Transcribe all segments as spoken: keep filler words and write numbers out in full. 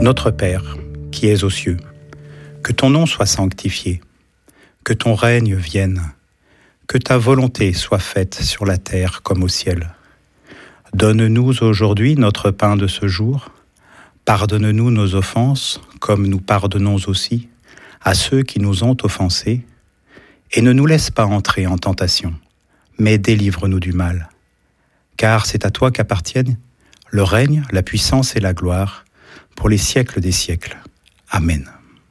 Notre Père, qui es aux cieux, que ton nom soit sanctifié, que ton règne vienne, que ta volonté soit faite sur la terre comme au ciel. Donne-nous aujourd'hui notre pain de ce jour. Pardonne-nous nos offenses, comme nous pardonnons aussi à ceux qui nous ont offensés. Et ne nous laisse pas entrer en tentation, mais délivre-nous du mal. Car c'est à toi qu'appartiennent le règne, la puissance et la gloire, pour les siècles des siècles. Amen.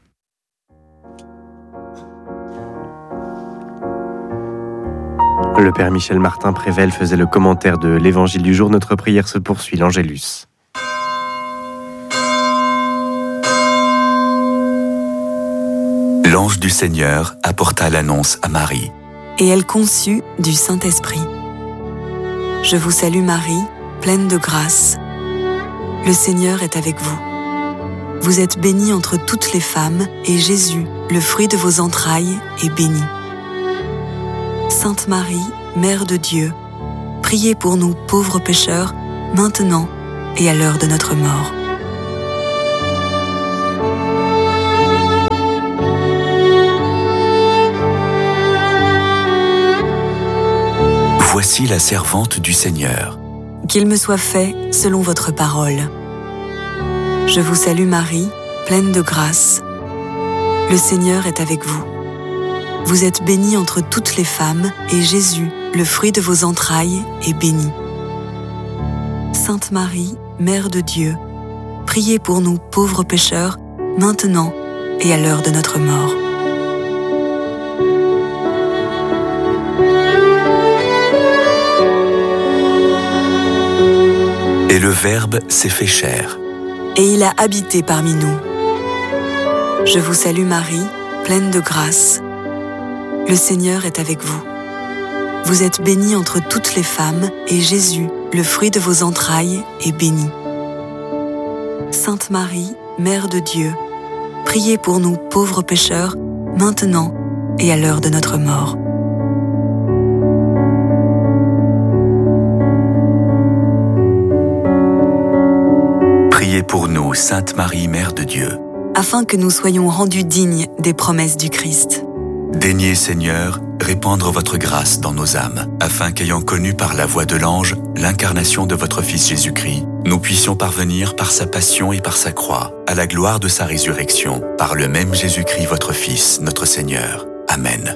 Le Père Michel Martin Prével faisait le commentaire de l'Évangile du jour. Notre prière se poursuit, l'Angélus. L'ange du Seigneur apporta l'annonce à Marie. Et elle conçut du Saint-Esprit. Je vous salue Marie, pleine de grâce. Le Seigneur est avec vous. Vous êtes bénie entre toutes les femmes, et Jésus, le fruit de vos entrailles, est béni. Sainte Marie, Mère de Dieu, priez pour nous pauvres pécheurs, maintenant et à l'heure de notre mort. Voici la servante du Seigneur. Qu'il me soit fait selon votre parole. Je vous salue Marie, pleine de grâce. Le Seigneur est avec vous. Vous êtes bénie entre toutes les femmes, et Jésus, le fruit de vos entrailles, est béni. Sainte Marie, Mère de Dieu, priez pour nous pauvres pécheurs, maintenant et à l'heure de notre mort. Et le Verbe s'est fait chair. Et il a habité parmi nous. Je vous salue Marie, pleine de grâce. Le Seigneur est avec vous. Vous êtes bénie entre toutes les femmes, et Jésus, le fruit de vos entrailles, est béni. Sainte Marie, Mère de Dieu, priez pour nous pauvres pécheurs, maintenant et à l'heure de notre mort. Priez pour nous, Sainte Marie, Mère de Dieu, afin que nous soyons rendus dignes des promesses du Christ. Daignez, Seigneur, répandre votre grâce dans nos âmes, afin qu'ayant connu par la voix de l'ange l'incarnation de votre Fils Jésus-Christ, nous puissions parvenir par sa passion et par sa croix à la gloire de sa résurrection, par le même Jésus-Christ, votre Fils, notre Seigneur. Amen.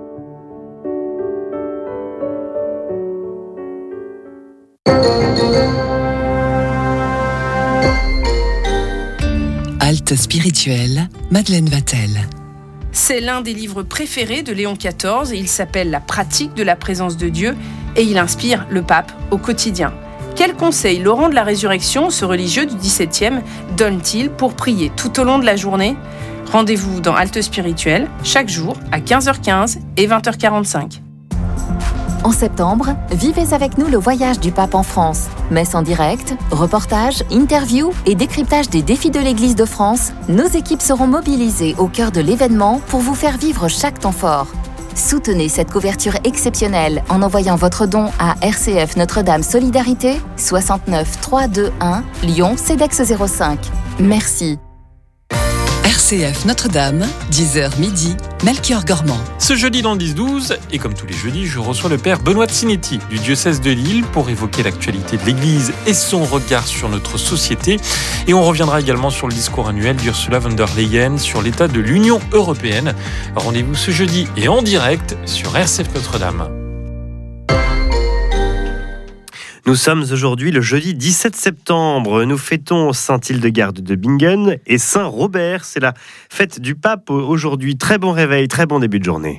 Halte spirituelle, Madeleine Vatel. C'est l'un des livres préférés de Léon quatorze et il s'appelle « La pratique de la présence de Dieu » et il inspire le pape au quotidien. Quels conseils Laurent de la Résurrection, ce religieux du dix-septième, donne-t-il pour prier tout au long de la journée ? Rendez-vous dans Halte spirituelle, chaque jour à quinze heures quinze et vingt heures quarante-cinq. En septembre, vivez avec nous le voyage du pape en France. Messe en direct, reportages, interviews et décryptage des défis de l'Église de France, nos équipes seront mobilisées au cœur de l'événement pour vous faire vivre chaque temps fort. Soutenez cette couverture exceptionnelle en envoyant votre don à R C F Notre-Dame Solidarité, soixante-neuf trois cent vingt-et-un, Lyon, CEDEX zéro cinq. Merci. R C F Notre-Dame, dix heures midi, Melchior Gormand. Ce jeudi dans le dix douze, et comme tous les jeudis, je reçois le père Benoît Tsinetti du diocèse de Lille pour évoquer l'actualité de l'Église et son regard sur notre société. Et on reviendra également sur le discours annuel d'Ursula von der Leyen sur l'état de l'Union européenne. Rendez-vous ce jeudi et en direct sur R C F Notre-Dame. Nous sommes aujourd'hui le jeudi dix-sept septembre. Nous fêtons Saint-Hildegarde de Bingen et Saint-Robert. C'est la fête du pape aujourd'hui. Très bon réveil, très bon début de journée.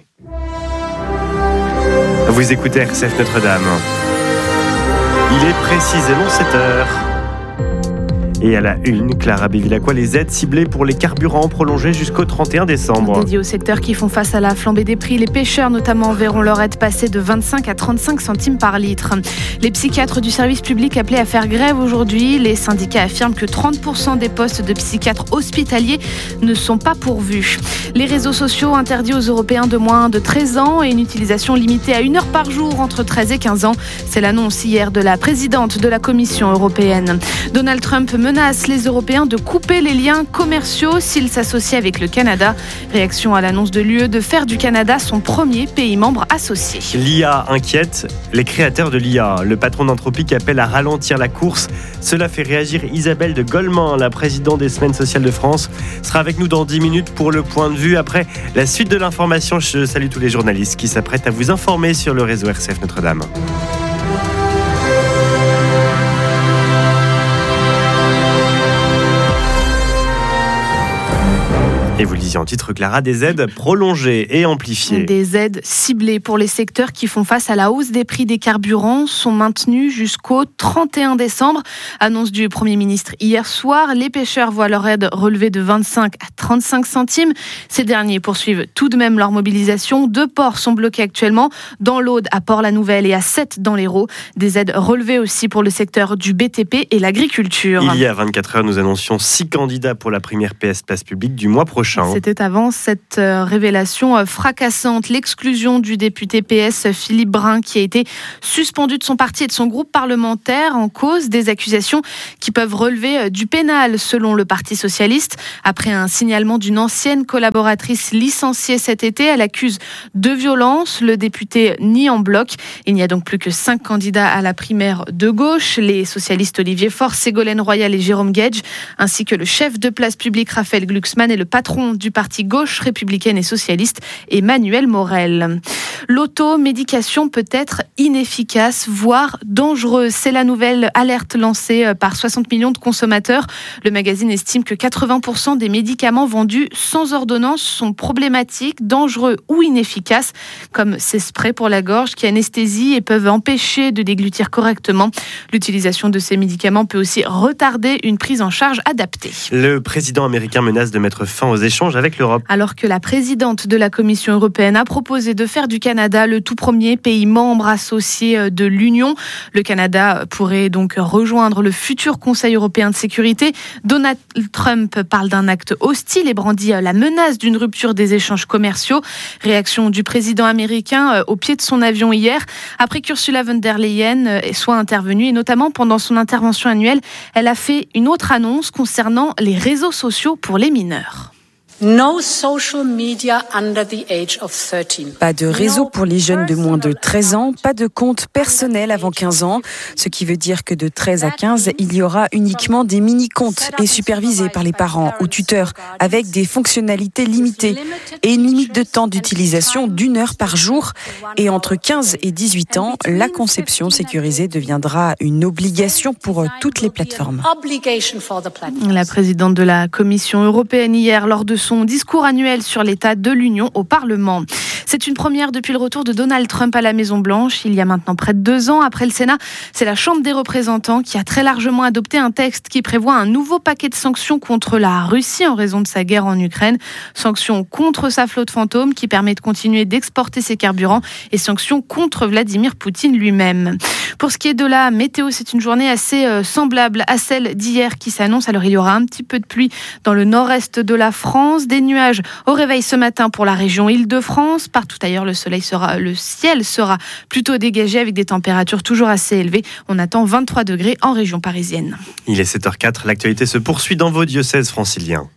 Vous écoutez R C F Notre-Dame. Il est précisément sept heures. Et à la une, Clara Bévilacqua, les aides ciblées pour les carburants prolongées jusqu'au trente et un décembre. Dédiées aux secteurs qui font face à la flambée des prix, les pêcheurs notamment verront leur aide passer de vingt-cinq à trente-cinq centimes par litre. Les psychiatres du service public appelés à faire grève aujourd'hui. Les syndicats affirment que trente pour cent des postes de psychiatres hospitaliers ne sont pas pourvus. Les réseaux sociaux interdits aux Européens de moins de treize ans et une utilisation limitée à une heure par jour entre treize et quinze ans. C'est l'annonce hier de la présidente de la Commission européenne. Donald Trump menace les Européens de couper les liens commerciaux s'ils s'associent avec le Canada. Réaction à l'annonce de l'U E de faire du Canada son premier pays membre associé. L'I A inquiète les créateurs de l'I A. Le patron d'Anthropic appelle à ralentir la course. Cela fait réagir Isabelle de Golemin, la présidente des Semaines sociales de France, sera avec nous dans dix minutes pour le point de vue. Après la suite de l'information, je salue tous les journalistes qui s'apprêtent à vous informer sur le réseau R C F Notre-Dame. Et vous le disiez en titre, Clara, des aides prolongées et amplifiées. Des aides ciblées pour les secteurs qui font face à la hausse des prix des carburants sont maintenues jusqu'au trente et un décembre. Annonce du Premier ministre hier soir. Les pêcheurs voient leur aide relevée de vingt-cinq à trente-cinq centimes. Ces derniers poursuivent tout de même leur mobilisation. Deux ports sont bloqués actuellement, dans l'Aude, à Port-la-Nouvelle et à Sète dans l'Hérault. Des aides relevées aussi pour le secteur du B T P et l'agriculture. Il y a vingt-quatre heures, nous annoncions six candidats pour la première P S Place Publique du mois prochain. C'était avant cette révélation fracassante, l'exclusion du député P S Philippe Brun qui a été suspendu de son parti et de son groupe parlementaire en cause des accusations qui peuvent relever du pénal selon le Parti socialiste. Après un signalement d'une ancienne collaboratrice licenciée cet été, elle accuse de violence. Le député nie en bloc. Il n'y a donc plus que cinq candidats à la primaire de gauche, les socialistes Olivier Faure, Ségolène Royal et Jérôme Guedj, ainsi que le chef de Place Publique Raphaël Glucksmann et le patron du parti gauche républicaine et socialiste Emmanuel Morel. L'automédication peut être inefficace, voire dangereuse. C'est la nouvelle alerte lancée par soixante millions de consommateurs. Le magazine estime que quatre-vingts pour cent des médicaments vendus sans ordonnance sont problématiques, dangereux ou inefficaces, comme ces sprays pour la gorge qui anesthésient et peuvent empêcher de déglutir correctement. L'utilisation de ces médicaments peut aussi retarder une prise en charge adaptée. Le président américain menace de mettre fin aux échanges avec l'Europe. Alors que la présidente de la Commission européenne a proposé de faire du Canada le tout premier pays membre associé de l'Union. Le Canada pourrait donc rejoindre le futur Conseil européen de sécurité. Donald Trump parle d'un acte hostile et brandit la menace d'une rupture des échanges commerciaux. Réaction du président américain au pied de son avion hier, après qu'Ursula von der Leyen soit intervenue, et notamment pendant son intervention annuelle, elle a fait une autre annonce concernant les réseaux sociaux pour les mineurs. No social media under the age of thirteen. Pas de réseau pour les jeunes de moins de treize ans, pas de compte personnel avant quinze ans, ce qui veut dire que de treize à quinze, il y aura uniquement des mini-comptes et supervisés par les parents ou tuteurs avec des fonctionnalités limitées et une limite de temps d'utilisation d'une heure par jour. Et entre quinze et dix-huit ans, la conception sécurisée deviendra une obligation pour toutes les plateformes. La présidente de la Commission européenne hier, lors de son discours annuel sur l'état de l'Union au Parlement. C'est une première depuis le retour de Donald Trump à la Maison-Blanche, il y a maintenant près de deux ans. Après le Sénat, c'est la Chambre des représentants qui a très largement adopté un texte qui prévoit un nouveau paquet de sanctions contre la Russie en raison de sa guerre en Ukraine. Sanctions contre sa flotte fantôme qui permet de continuer d'exporter ses carburants et sanctions contre Vladimir Poutine lui-même. Pour ce qui est de la météo, c'est une journée assez euh, semblable à celle d'hier qui s'annonce. Alors il y aura un petit peu de pluie dans le nord-est de la France, des nuages au réveil ce matin pour la région Île-de-France. Partout ailleurs, le soleil sera, le ciel sera plutôt dégagé avec des températures toujours assez élevées. On attend vingt-trois degrés en région parisienne. Il est sept heures quatre, l'actualité se poursuit dans vos diocèses franciliens.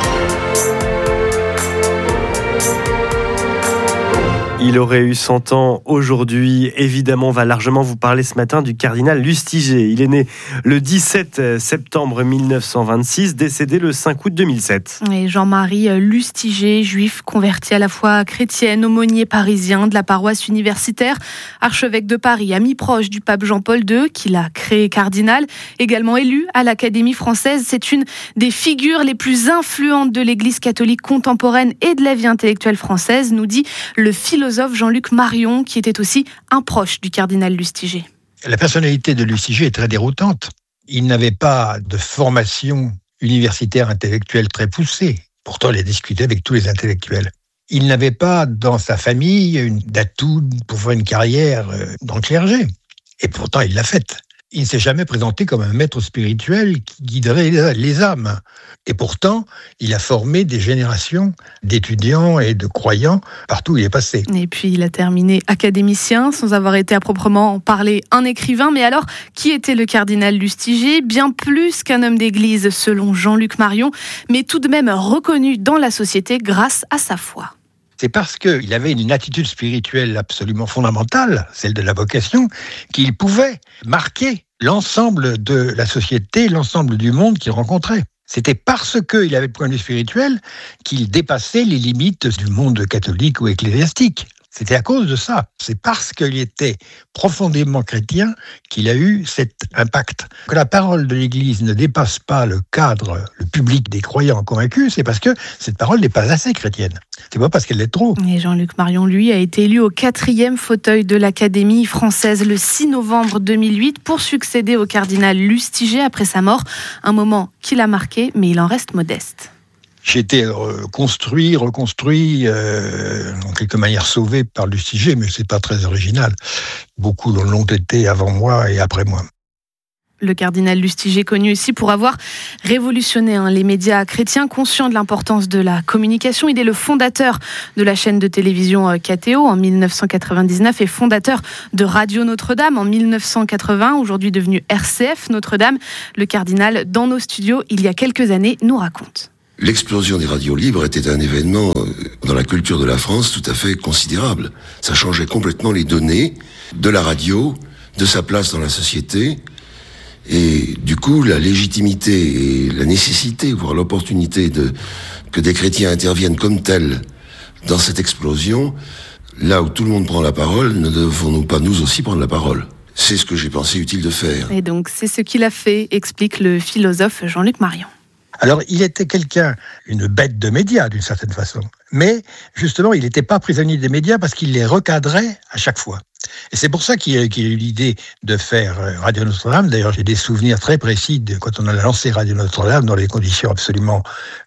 Il aurait eu cent ans aujourd'hui. Évidemment, on va largement vous parler ce matin du cardinal Lustiger. Il est né le dix-sept septembre mille neuf cent vingt-six, décédé le cinq août deux mille sept. Et Jean-Marie Lustiger, juif converti à la foi chrétienne, aumônier parisien de la paroisse universitaire, archevêque de Paris, ami proche du pape Jean-Paul deux, qui l'a créé cardinal, également élu à l'Académie française. C'est une des figures les plus influentes de l'Église catholique contemporaine et de la vie intellectuelle française, nous dit le philosophe Jean-Luc Marion, qui était aussi un proche du cardinal Lustiger. La personnalité de Lustiger est très déroutante. Il n'avait pas de formation universitaire intellectuelle très poussée. Pourtant, il a discuté avec tous les intellectuels. Il n'avait pas dans sa famille une d'atout pour faire une carrière dans le clergé. Et pourtant, il l'a faite. il ne s'est jamais présenté comme un maître spirituel qui guiderait les âmes. Et pourtant, il a formé des générations d'étudiants et de croyants partout où il est passé. Et puis, il a terminé académicien, sans avoir été à proprement parler un écrivain. Mais alors, qui était le cardinal Lustiger ? Bien plus qu'un homme d'église, selon Jean-Luc Marion, mais tout de même reconnu dans la société grâce à sa foi. C'est parce qu'il avait une attitude spirituelle absolument fondamentale, celle de la vocation, qu'il pouvait marquer l'ensemble de la société, l'ensemble du monde qu'il rencontrait. C'était parce qu'il avait le point de vue spirituel qu'il dépassait les limites du monde catholique ou ecclésiastique. C'était à cause de ça. C'est parce qu'il était profondément chrétien qu'il a eu cet impact. Que la parole de l'Église ne dépasse pas le cadre, le public des croyants convaincus, c'est parce que cette parole n'est pas assez chrétienne. C'est pas parce qu'elle l'est trop. Et Jean-Luc Marion, lui, a été élu au quatrième fauteuil de l'Académie française le six novembre deux mille huit pour succéder au cardinal Lustiger après sa mort. Un moment qui l'a marqué, mais il en reste modeste. J'ai été construit, reconstruit, euh, en quelque manière sauvé par Lustiger, mais c'est pas très original. Beaucoup l'ont été avant moi et après moi. Le cardinal Lustiger, connu aussi pour avoir révolutionné hein, les médias chrétiens, conscient de l'importance de la communication. Il est le fondateur de la chaîne de télévision K T O en dix-neuf cent quatre-vingt-dix-neuf et fondateur de Radio Notre-Dame en dix-neuf cent quatre-vingts, aujourd'hui devenu R C F Notre-Dame. Le cardinal, dans nos studios, il y a quelques années, nous raconte. L'explosion des radios libres était un événement dans la culture de la France tout à fait considérable. Ça changeait complètement les données de la radio, de sa place dans la société. Et du coup, la légitimité et la nécessité, voire l'opportunité de que des chrétiens interviennent comme tels dans cette explosion, là où tout le monde prend la parole, ne devons-nous pas nous aussi prendre la parole ? C'est ce que j'ai pensé utile de faire. Et donc, c'est ce qu'il a fait, explique le philosophe Jean-Luc Marion. Alors, il était quelqu'un, une bête de médias, d'une certaine façon. Mais, justement, il n'était pas prisonnier des médias parce qu'il les recadrait à chaque fois. Et c'est pour ça qu'il a, qu'il a eu l'idée de faire Radio Notre-Dame. D'ailleurs, j'ai des souvenirs très précis de quand on a lancé Radio Notre-Dame dans des conditions absolument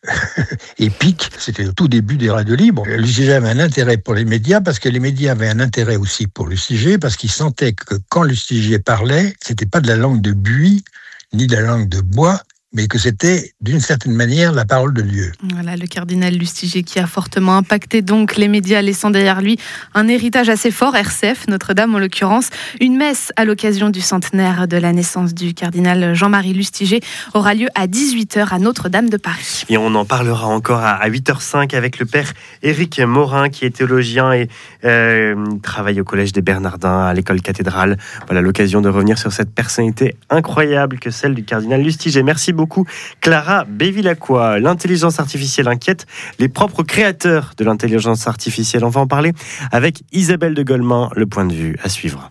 épiques. C'était au tout début des radios libres. Lustiger avait un intérêt pour les médias parce que les médias avaient un intérêt aussi pour Lustiger parce qu'ils sentaient que quand Lustiger parlait, c'était pas de la langue de buis ni de la langue de bois, mais que c'était, d'une certaine manière, la parole de Dieu. Voilà, le cardinal Lustiger qui a fortement impacté donc les médias, laissant derrière lui un héritage assez fort, R C F, Notre-Dame en l'occurrence. Une messe à l'occasion du centenaire de la naissance du cardinal Jean-Marie Lustiger aura lieu à dix-huit heures à Notre-Dame de Paris. Et on en parlera encore à huit heures cinq avec le père Éric Morin, qui est théologien et euh, travaille au Collège des Bernardins, à l'école cathédrale. Voilà l'occasion de revenir sur cette personnalité incroyable que celle du cardinal Lustiger. Merci beaucoup. Beaucoup. Clara Bevilacqua, l'intelligence artificielle inquiète les propres créateurs de l'intelligence artificielle. On va en parler avec Isabelle de Golemin. Le point de vue à suivre.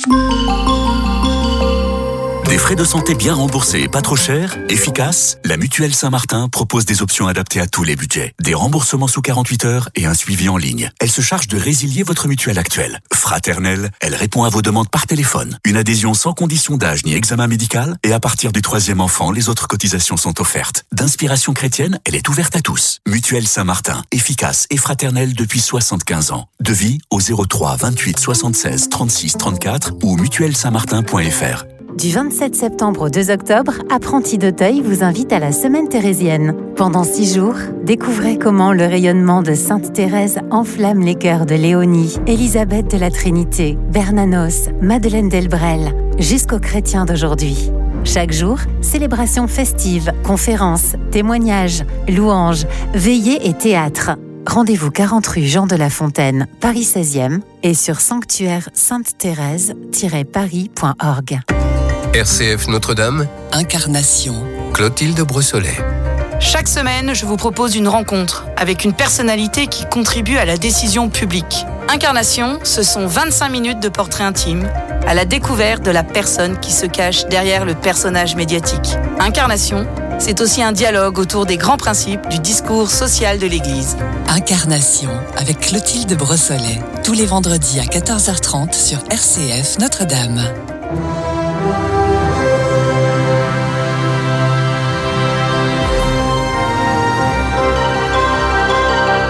Des frais de santé bien remboursés et pas trop chers, efficaces, la Mutuelle Saint-Martin propose des options adaptées à tous les budgets. Des remboursements sous quarante-huit heures et un suivi en ligne. Elle se charge de résilier votre mutuelle actuelle. Fraternelle, elle répond à vos demandes par téléphone. Une adhésion sans condition d'âge ni examen médical et à partir du troisième enfant, les autres cotisations sont offertes. D'inspiration chrétienne, elle est ouverte à tous. Mutuelle Saint-Martin, efficace et fraternelle depuis soixante-quinze ans. Devis au zéro trois vingt-huit soixante-seize trente-six trente-quatre ou mutuelle saint martin point f r. Du vingt-sept septembre au deux octobre, Apprentis d'Auteuil vous invite à la Semaine thérésienne. Pendant six jours, découvrez comment le rayonnement de Sainte Thérèse enflamme les cœurs de Léonie, Élisabeth de la Trinité, Bernanos, Madeleine Delbrel, jusqu'aux chrétiens d'aujourd'hui. Chaque jour, célébrations festives, conférences, témoignages, louanges, veillées et théâtre. Rendez-vous quarante rue Jean de La Fontaine, Paris seizième et sur sanctuaire sainte thérèse tiret paris point org. R C F Notre-Dame, Incarnation, Clotilde Brossolet. Chaque semaine, je vous propose une rencontre avec une personnalité qui contribue à la décision publique. Incarnation, ce sont vingt-cinq minutes de portrait intime, à la découverte de la personne qui se cache derrière le personnage médiatique. Incarnation, c'est aussi un dialogue autour des grands principes du discours social de l'Église. Incarnation, avec Clotilde Brossolet, tous les vendredis à quatorze heures trente sur R C F Notre-Dame.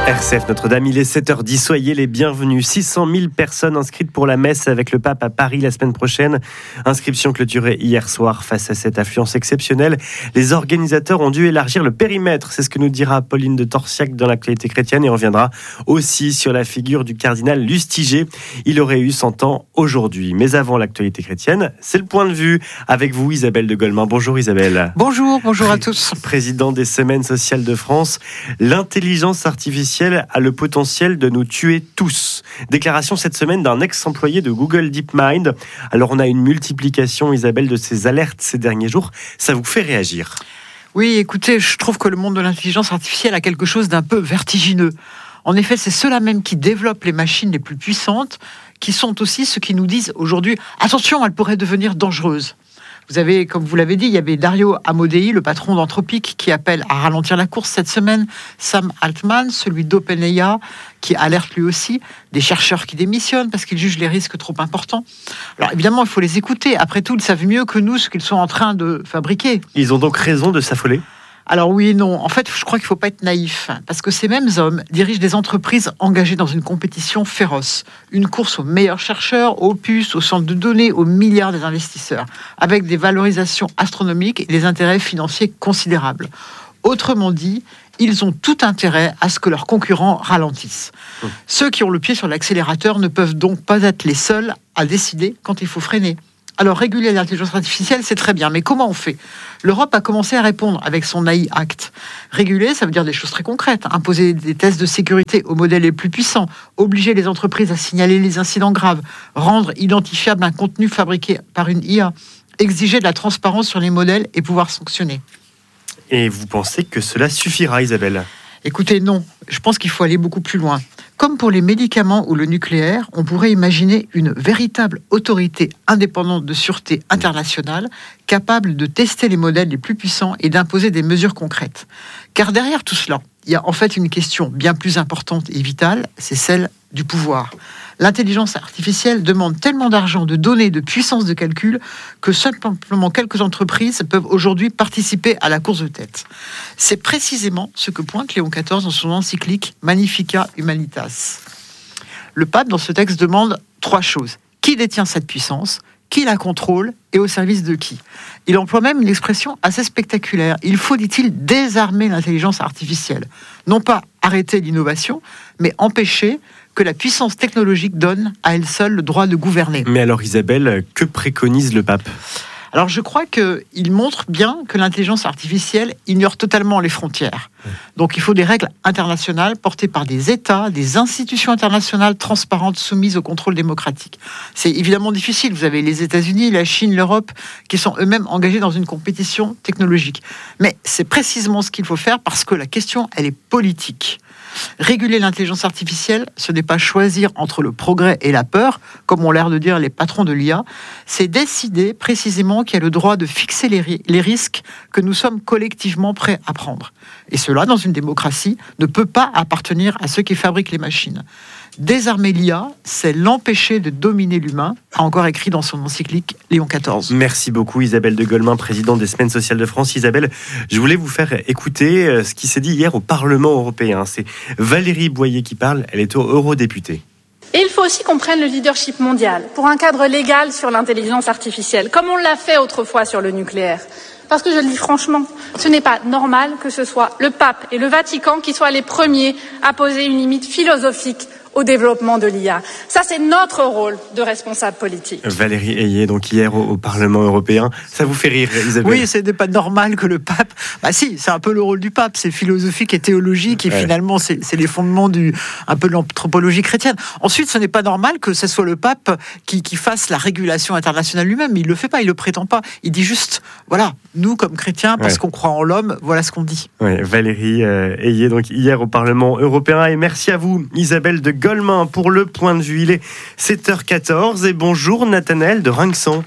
R C F Notre-Dame, il est sept heures dix, soyez les bienvenus. six cent mille personnes inscrites pour la messe avec le pape à Paris la semaine prochaine. Inscription clôturée hier soir. Face à cette affluence exceptionnelle, les organisateurs ont dû élargir le périmètre. C'est ce que nous dira Pauline de Torsiac dans l'actualité chrétienne, et on reviendra aussi sur la figure du cardinal Lustiger. Il aurait eu cent ans aujourd'hui. Mais avant l'actualité chrétienne, c'est le point de vue avec vous, Isabelle de Golemin. Bonjour Isabelle. Bonjour, bonjour à tous. Président des Semaines sociales de France. L'intelligence artificielle a le potentiel de nous tuer tous. Déclaration cette semaine d'un ex-employé de Google DeepMind. Alors on a une multiplication, Isabelle, de ces alertes ces derniers jours. Ça vous fait réagir ? Oui, écoutez, je trouve que le monde de l'intelligence artificielle a quelque chose d'un peu vertigineux. En effet, c'est ceux-là même qui développent les machines les plus puissantes qui sont aussi ceux qui nous disent aujourd'hui « Attention, elle pourrait devenir dangereuse ». Vous avez, comme vous l'avez dit, il y avait Dario Amodei, le patron d'Anthropic, qui appelle à ralentir la course cette semaine. Sam Altman, celui d'OpenAI, qui alerte lui aussi. Des chercheurs qui démissionnent parce qu'ils jugent les risques trop importants. Alors évidemment, il faut les écouter. Après tout, ils savent mieux que nous ce qu'ils sont en train de fabriquer. Ils ont donc raison de s'affoler ? Alors oui et non. En fait, je crois qu'il ne faut pas être naïf, parce que ces mêmes hommes dirigent des entreprises engagées dans une compétition féroce. Une course aux meilleurs chercheurs, aux puces, aux centres de données, aux milliards des investisseurs, avec des valorisations astronomiques et des intérêts financiers considérables. Autrement dit, ils ont tout intérêt à ce que leurs concurrents ralentissent. Mmh. Ceux qui ont le pied sur l'accélérateur ne peuvent donc pas être les seuls à décider quand il faut freiner. Alors, réguler l'intelligence artificielle, c'est très bien, mais comment on fait ? L'Europe a commencé à répondre avec son A I Act. Réguler, ça veut dire des choses très concrètes. Imposer des tests de sécurité aux modèles les plus puissants, obliger les entreprises à signaler les incidents graves, rendre identifiable un contenu fabriqué par une I A, exiger de la transparence sur les modèles et pouvoir sanctionner. Et vous pensez que cela suffira, Isabelle ? Écoutez, non. Je pense qu'il faut aller beaucoup plus loin. Comme pour les médicaments ou le nucléaire, on pourrait imaginer une véritable autorité indépendante de sûreté internationale capable de tester les modèles les plus puissants et d'imposer des mesures concrètes. Car derrière tout cela, il y a en fait une question bien plus importante et vitale, c'est celle du pouvoir. L'intelligence artificielle demande tellement d'argent, de données, de puissance de calcul que simplement quelques entreprises peuvent aujourd'hui participer à la course de tête. C'est précisément ce que pointe Léon quatorze dans son encyclique Magnificat Humanitas. Le pape, dans ce texte, demande trois choses. Qui détient cette puissance ? Qui la contrôle et au service de qui ? Il emploie même une expression assez spectaculaire. Il faut, dit-il, désarmer l'intelligence artificielle. Non pas arrêter l'innovation, mais empêcher que la puissance technologique donne à elle seule le droit de gouverner. Mais alors Isabelle, que préconise le pape ? Alors je crois qu'il montre bien que l'intelligence artificielle ignore totalement les frontières. Donc il faut des règles internationales portées par des États, des institutions internationales transparentes soumises au contrôle démocratique. C'est évidemment difficile. Vous avez les États-Unis, la Chine, l'Europe qui sont eux-mêmes engagés dans une compétition technologique. Mais c'est précisément ce qu'il faut faire parce que la question, elle est politique. Réguler l'intelligence artificielle, ce n'est pas choisir entre le progrès et la peur, comme ont l'air de dire les patrons de l'I A, c'est décider précisément qui a le droit de fixer les, ri- les risques que nous sommes collectivement prêts à prendre. Et cela, dans une démocratie, ne peut pas appartenir à ceux qui fabriquent les machines. Désarmer l'I A, c'est l'empêcher de dominer l'humain, a encore écrit dans son encyclique Léon quatorze. Merci beaucoup Isabelle de Golemin, présidente des Semaines sociales de France. Isabelle, je voulais vous faire écouter ce qui s'est dit hier au Parlement européen. C'est Valérie Boyer qui parle, elle est eurodéputée. Et il faut aussi qu'on prenne le leadership mondial pour un cadre légal sur l'intelligence artificielle, comme on l'a fait autrefois sur le nucléaire. Parce que je le dis franchement, ce n'est pas normal que ce soit le pape et le Vatican qui soient les premiers à poser une limite philosophique au développement de l'I A. Ça, c'est notre rôle de responsable politique. Valérie Ayé, donc hier au, au Parlement européen. Ça vous fait rire, Isabelle ? Oui, ce n'est pas normal que le pape... Bah si, c'est un peu le rôle du pape. C'est philosophique et théologique. Et ouais. Finalement, c'est, c'est les fondements du, un peu de l'anthropologie chrétienne. Ensuite, ce n'est pas normal que ce soit le pape qui, qui fasse la régulation internationale lui-même. Il ne le fait pas, il ne le prétend pas. Il dit juste, voilà, nous, comme chrétiens, parce ouais. qu'on croit en l'homme, voilà ce qu'on dit. Oui, Valérie euh, Ayé, donc hier au Parlement européen. Et merci à vous, Isabelle de Golemin, pour le point de vue. Il est sept heures quatorze et bonjour Nathanaël de Rinxan.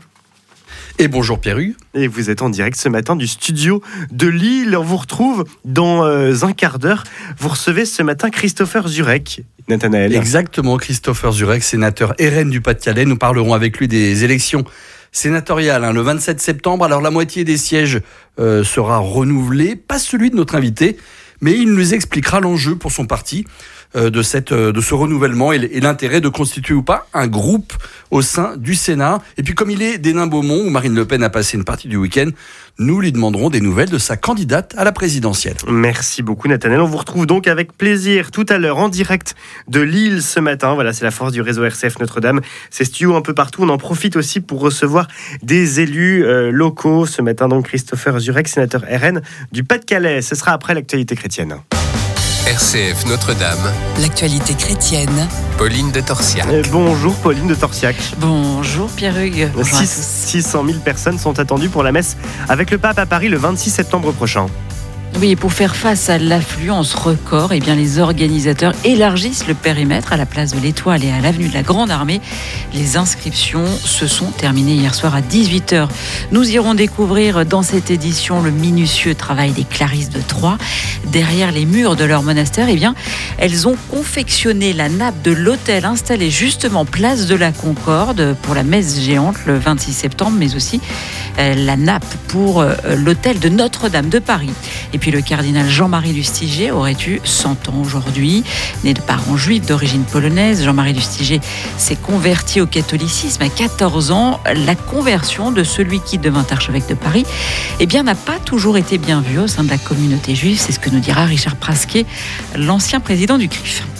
Et bonjour Pierru. Et vous êtes en direct ce matin du studio de Lille. On vous retrouve dans euh, un quart d'heure. Vous recevez ce matin Christopher Zurek. Nathanaël. Exactement, Christopher Zurek, sénateur R N du Pas-de-Calais. Nous parlerons avec lui des élections sénatoriales hein, le vingt-sept septembre. Alors la moitié des sièges euh, sera renouvelée, pas celui de notre invité, mais il nous expliquera l'enjeu pour son parti euh, de, cette, euh, de ce renouvellement et, et l'intérêt de constituer ou pas un groupe au sein du Sénat. Et puis comme il est d'Hénin-Beaumont, où Marine Le Pen a passé une partie du week-end, nous lui demanderons des nouvelles de sa candidate à la présidentielle. Merci beaucoup Nathanaël. On vous retrouve donc avec plaisir tout à l'heure en direct de Lille ce matin. Voilà, c'est la force du réseau R C F Notre-Dame. C'est studio un peu partout. On en profite aussi pour recevoir des élus euh, locaux. Ce matin donc Christopher Zurek, sénateur R N du Pas-de-Calais. Ce sera après l'actualité chrétienne. R C F Notre-Dame. L'actualité chrétienne. Pauline de Torsiac. Et bonjour Pauline de Torsiac. Bonjour Pierre-Hugues. six cent mille personnes sont attendues pour la messe avec le pape à Paris le vingt-six septembre prochain. Oui, et pour faire face à l'affluence record, eh bien, les organisateurs élargissent le périmètre à la place de l'Étoile et à l'avenue de la Grande Armée. Les inscriptions se sont terminées hier soir à dix-huit heures. Nous irons découvrir dans cette édition le minutieux travail des Clarisses de Troyes. Derrière les murs de leur monastère, eh bien, elles ont confectionné la nappe de l'autel installé justement place de la Concorde pour la messe géante le vingt-six septembre, mais aussi euh, la nappe pour euh, l'autel de Notre-Dame de Paris. Et puis le cardinal Jean-Marie Lustiger aurait eu cent ans aujourd'hui. Né de parents juifs d'origine polonaise, Jean-Marie Lustiger s'est converti au catholicisme à quatorze ans. La conversion de celui qui devint archevêque de Paris eh bien, n'a pas toujours été bien vue au sein de la communauté juive. C'est ce que nous dira Richard Prasquet, l'ancien président du C R I F.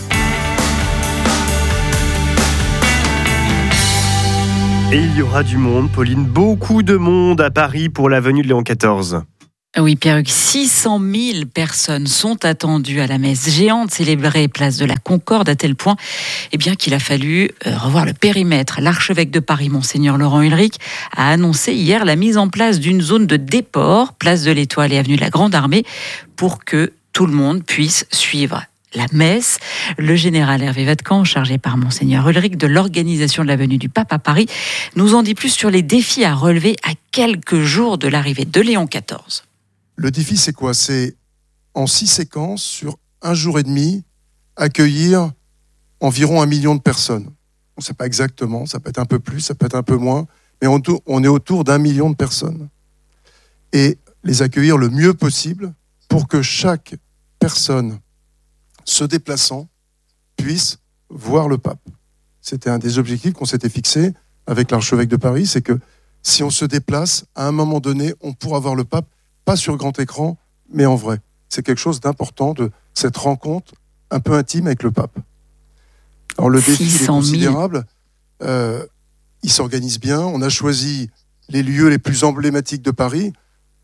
Et il y aura du monde, Pauline, beaucoup de monde à Paris pour la venue de Léon quatorze. Oui, Pierre-Hugues, six cent mille personnes sont attendues à la messe géante célébrée place de la Concorde, à tel point eh bien, qu'il a fallu euh, revoir le périmètre. L'archevêque de Paris, Monseigneur Laurent Ulrich, a annoncé hier la mise en place d'une zone de déport, place de l'Étoile et avenue de la Grande Armée, pour que tout le monde puisse suivre la messe. Le général Hervé Vatkan, chargé par Monseigneur Ulrich de l'organisation de la venue du pape à Paris, nous en dit plus sur les défis à relever à quelques jours de l'arrivée de Léon quatorze. Le défi, c'est quoi ? C'est en six séquences, sur un jour et demi, accueillir environ un million de personnes. On ne sait pas exactement, ça peut être un peu plus, ça peut être un peu moins, mais on, on est autour d'un million de personnes. Et les accueillir le mieux possible pour que chaque personne se déplaçant puisse voir le pape. C'était un des objectifs qu'on s'était fixé avec l'archevêque de Paris, c'est que si on se déplace, à un moment donné, on pourra voir le pape, pas sur grand écran, mais en vrai. C'est quelque chose d'important, de cette rencontre un peu intime avec le pape. Alors le défi est considérable, euh, il s'organise bien, on a choisi les lieux les plus emblématiques de Paris,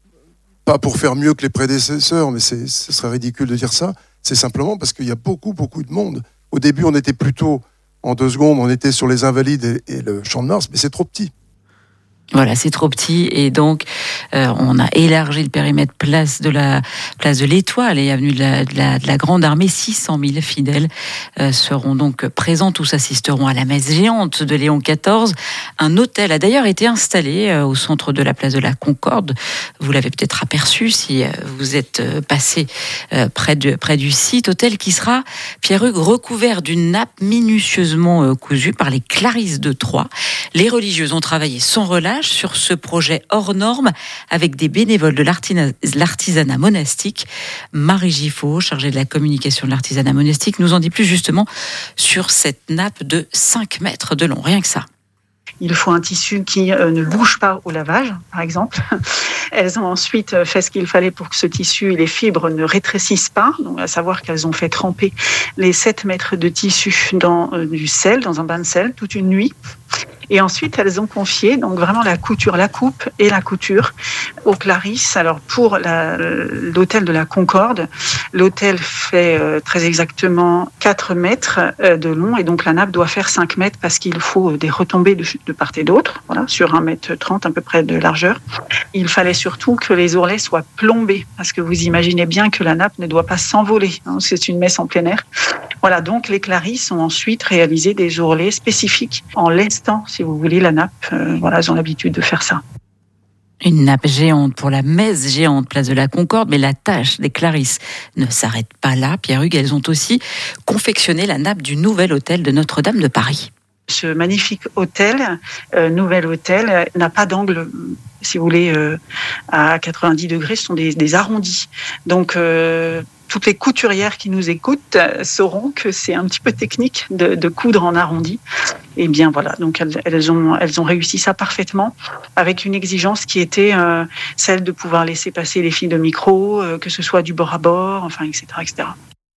pas pour faire mieux que les prédécesseurs, mais c'est, ce serait ridicule de dire ça, c'est simplement parce qu'il y a beaucoup, beaucoup de monde. Au début, on était plutôt, en deux secondes, on était sur les Invalides et, et le Champ de Mars, mais c'est trop petit. Voilà, c'est trop petit et donc euh, on a élargi le périmètre place de la place de l'Étoile et avenue de la, de la, de la Grande Armée. six cent mille fidèles euh, seront donc présents. Tous assisteront à la messe géante de Léon quatorze. Un autel a d'ailleurs été installé euh, au centre de la place de la Concorde. Vous l'avez peut-être aperçu si euh, vous êtes euh, passé euh, près, de, près du site. Autel qui sera, Pierre-Hugues, recouvert d'une nappe minutieusement euh, cousue par les Clarisses de Troyes. Les religieuses ont travaillé sans relâche sur ce projet hors norme avec des bénévoles de l'artisanat monastique. Marie Giffaut, chargée de la communication de l'artisanat monastique, nous en dit plus justement sur cette nappe de cinq mètres de long, rien que ça. Il faut un tissu qui euh, ne bouge pas au lavage, par exemple. Elles ont ensuite fait ce qu'il fallait pour que ce tissu et les fibres ne rétrécissent pas. Donc, à savoir qu'elles ont fait tremper les sept mètres de tissu dans euh, du sel, dans un bain de sel, toute une nuit. Et ensuite, elles ont confié donc vraiment la couture, la coupe et la couture aux Clarisses. Alors pour la, l'autel de la Concorde, l'autel fait euh, très exactement quatre mètres euh, de long et donc la nappe doit faire cinq mètres parce qu'il faut des retombées de, de part et d'autre, voilà, sur un mètre trente à peu près de largeur. Il fallait surtout que les ourlets soient plombés parce que vous imaginez bien que la nappe ne doit pas s'envoler, hein, c'est une messe en plein air. Voilà, donc les Clarisses ont ensuite réalisé des ourlets spécifiques en lestant, si vous voulez, la nappe. Euh, voilà, elles ont l'habitude de faire ça. Une nappe géante pour la messe géante, place de la Concorde, mais la tâche des Clarisses ne s'arrête pas là. Pierre-Hugues, elles ont aussi confectionné la nappe du nouvel hôtel de Notre-Dame de Paris. Ce magnifique hôtel, euh, nouvel hôtel, n'a pas d'angle, si vous voulez, euh, à quatre-vingt-dix degrés, ce sont des, des arrondis. Donc, euh, toutes les couturières qui nous écoutent euh, sauront que c'est un petit peu technique de, de coudre en arrondi. Et bien voilà, donc elles, elles, ont, elles ont réussi ça parfaitement, avec une exigence qui était euh, celle de pouvoir laisser passer les fils de micro, euh, que ce soit du bord à bord, enfin, et cetera, et cetera.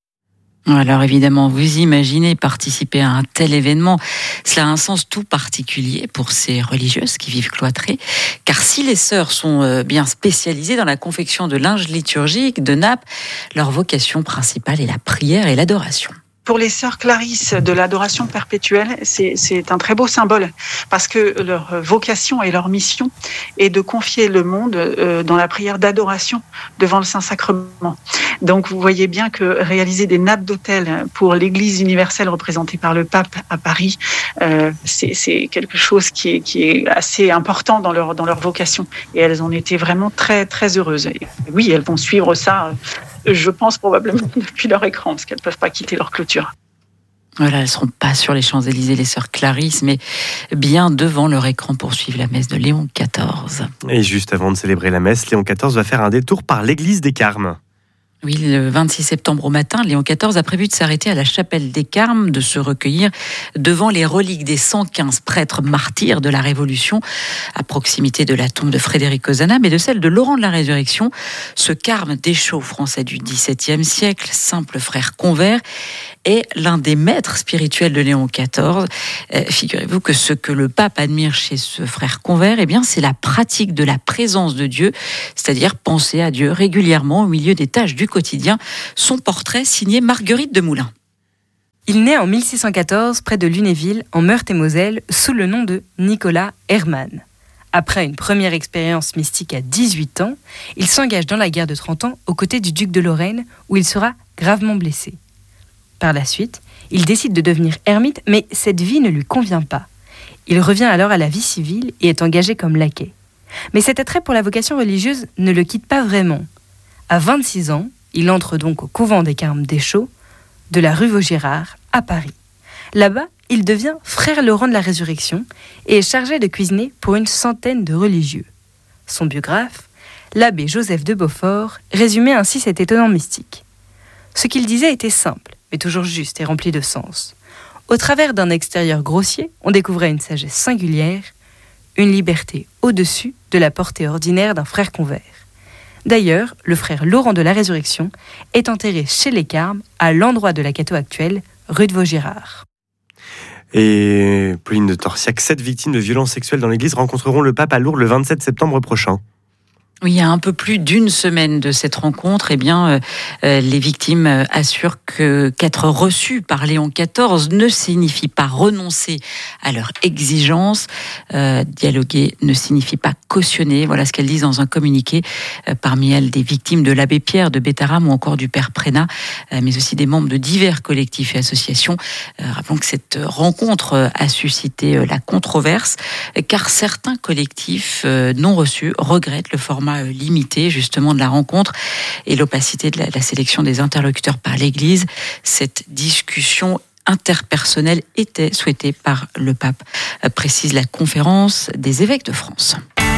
Alors évidemment, vous imaginez participer à un tel événement, cela a un sens tout particulier pour ces religieuses qui vivent cloîtrées, car si les sœurs sont bien spécialisées dans la confection de linge liturgique, de nappes, leur vocation principale est la prière et l'adoration. Pour les sœurs Clarisse de l'adoration perpétuelle, c'est, c'est un très beau symbole, parce que leur vocation et leur mission est de confier le monde euh, dans la prière d'adoration devant le Saint-Sacrement. Donc vous voyez bien que réaliser des nappes d'autel pour l'Église universelle représentée par le pape à Paris, euh, c'est, c'est quelque chose qui est, qui est assez important dans leur, dans leur vocation. Et elles en étaient vraiment très, très heureuses. Et oui, elles vont suivre ça, je pense probablement depuis leur écran, parce qu'elles ne peuvent pas quitter leur clôture. Voilà, elles ne seront pas sur les Champs-Élysées, les sœurs Clarisse, mais bien devant leur écran pour suivre la messe de Léon quatorze. Et juste avant de célébrer la messe, Léon quatorze va faire un détour par l'église des Carmes. Oui, le vingt-six septembre au matin, Léon quatorze a prévu de s'arrêter à la chapelle des Carmes, de se recueillir devant les reliques des cent quinze prêtres martyrs de la Révolution, à proximité de la tombe de Frédéric Ozanam mais de celle de Laurent de la Résurrection. Ce Carme Deschaux français du dix-septième siècle, simple frère convers, est l'un des maîtres spirituels de Léon quatorze. Euh, figurez-vous que ce que le pape admire chez ce frère convers, eh bien, c'est la pratique de la présence de Dieu, c'est-à-dire penser à Dieu régulièrement au milieu des tâches du quotidien. Son portrait signé Marguerite de Moulin. Il naît en mille six cent quatorze près de Lunéville, en Meurthe-et-Moselle, sous le nom de Nicolas Hermann. Après une première expérience mystique à dix-huit ans, il s'engage dans la guerre de trente ans aux côtés du duc de Lorraine, où il sera gravement blessé. Par la suite, il décide de devenir ermite, mais cette vie ne lui convient pas. Il revient alors à la vie civile et est engagé comme laquais. Mais cet attrait pour la vocation religieuse ne le quitte pas vraiment. À vingt-six ans, il entre donc au couvent des Carmes Deschaux, de la rue Vaugirard, à Paris. Là-bas, il devient frère Laurent de la Résurrection et est chargé de cuisiner pour une centaine de religieux. Son biographe, l'abbé Joseph de Beaufort, résumait ainsi cet étonnant mystique. Ce qu'il disait était simple, mais toujours juste et rempli de sens. Au travers d'un extérieur grossier, on découvrait une sagesse singulière, une liberté au-dessus de la portée ordinaire d'un frère convers. D'ailleurs, le frère Laurent de la Résurrection est enterré chez les Carmes, à l'endroit de la Cateau actuelle, rue de Vaugirard. Et Pauline de Torsiac, sept victimes de violences sexuelles dans l'église rencontreront le pape à Lourdes le vingt-sept septembre prochain. Oui, il y a un peu plus d'une semaine de cette rencontre, eh bien, euh, les victimes assurent que qu'être reçues par Léon quatorze ne signifie pas renoncer à leurs exigences. Euh, dialoguer ne signifie pas cautionner. Voilà ce qu'elles disent dans un communiqué. Euh, parmi elles, des victimes de l'abbé Pierre de Bétharram ou encore du père Prénat, euh, mais aussi des membres de divers collectifs et associations. Euh, rappelons que cette rencontre a suscité euh, la controverse, car certains collectifs euh, non reçus regrettent le format limité justement de la rencontre et l'opacité de la, la sélection des interlocuteurs par l'Église. Cette discussion interpersonnelle était souhaitée par le pape, précise la conférence des évêques de France.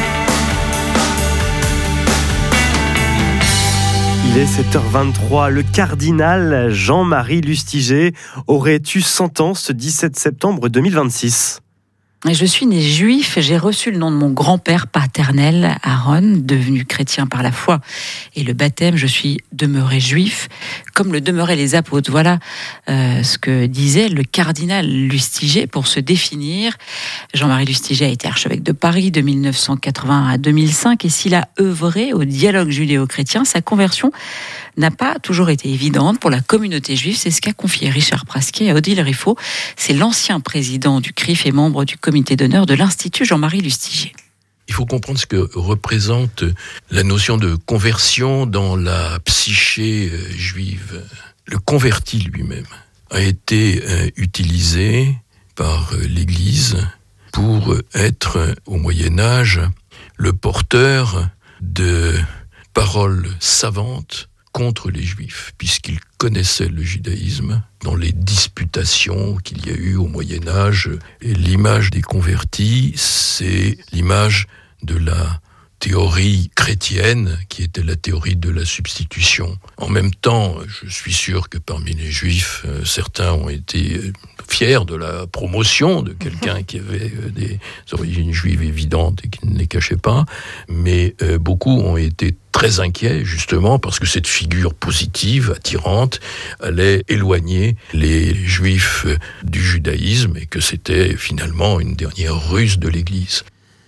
Il est sept heures vingt-trois. Le cardinal Jean-Marie Lustiger aurait eu cent ans ce dix-sept septembre deux mille vingt-six. Je suis né juif, j'ai reçu le nom de mon grand-père paternel, Aaron, devenu chrétien par la foi et le baptême. Je suis demeuré juif, comme le demeuraient les apôtres. Voilà euh, ce que disait le cardinal Lustiger pour se définir. Jean-Marie Lustiger a été archevêque de Paris de mille neuf cent quatre-vingts à deux mille cinq et s'il a œuvré au dialogue judéo-chrétien, sa conversion n'a pas toujours été évidente pour la communauté juive. C'est ce qu'a confié Richard Prasquet à Odile Riffaut. C'est l'ancien président du C R I F et membre du comité d'honneur de l'Institut Jean-Marie Lustiger. Il faut comprendre ce que représente la notion de conversion dans la psyché juive. Le converti lui-même a été utilisé par l'Église pour être, au Moyen-Âge, le porteur de paroles savantes contre les Juifs, puisqu'ils connaissaient le judaïsme dans les disputations qu'il y a eu au Moyen-Âge. Et l'image des convertis, c'est l'image de la théorie chrétienne qui était la théorie de la substitution. En même temps, je suis sûr que parmi les juifs, euh, certains ont été euh, fiers de la promotion de quelqu'un qui avait euh, des origines juives évidentes et qui ne les cachait pas, mais euh, beaucoup ont été très inquiets, justement, parce que cette figure positive, attirante, allait éloigner les juifs du judaïsme et que c'était finalement une dernière ruse de l'Église.